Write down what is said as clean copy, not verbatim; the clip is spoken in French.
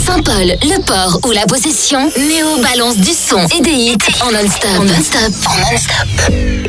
Saint-Paul, Le Port ou La Possession, Néo balance du son et des hits en non-stop.